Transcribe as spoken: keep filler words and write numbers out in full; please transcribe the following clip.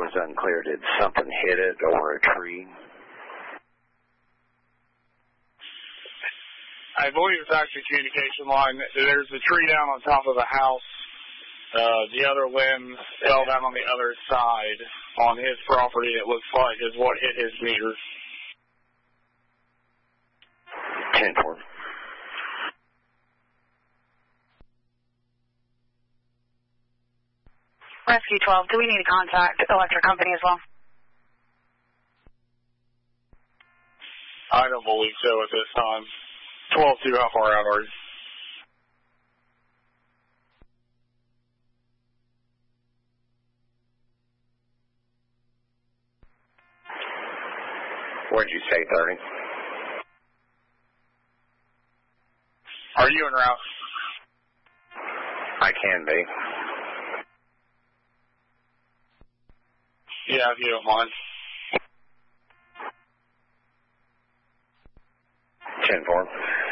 was unclear. Did something hit it or a tree? I believe it's actually communication line. There's a tree down on top of the house. Uh, the other limb fell down on the other side on his property, it looks like, is what hit his meter. ten four. Rescue twelve, do we need to contact electric company as well? I don't believe so at this time. twelve two, how far out are you? What did you say, thirty? Are you en route? I can be. Yeah, if you don't mind. ten four.